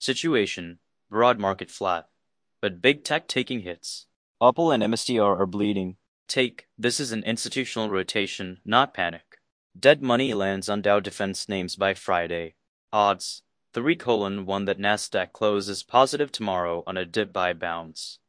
Situation, broad market flat, but big tech taking hits. Apple and MSTR are bleeding. Take, this is an institutional rotation, not panic. Dead money lands on Dow defense names by Friday. Odds, 3:1 that Nasdaq closes positive tomorrow on a dip by bounce.